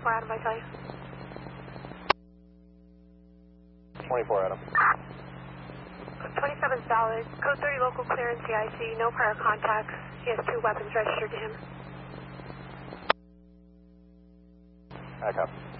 24 Adam, I tell you. 24 Adam. 27 solid, code 30 local clearance CIC, no prior contacts. He has 2 weapons registered to him. Back up.